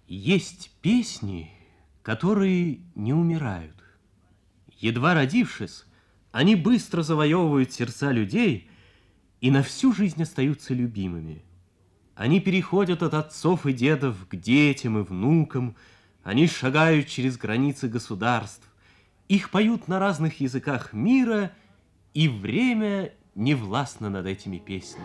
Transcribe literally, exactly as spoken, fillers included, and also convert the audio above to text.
Есть песни, которые не умирают. Едва родившись, они быстро завоевывают сердца людей и на всю жизнь остаются любимыми. Они переходят от отцов и дедов к детям и внукам, они шагают через границы государств, их поют на разных языках мира, и время не властно над этими песнями.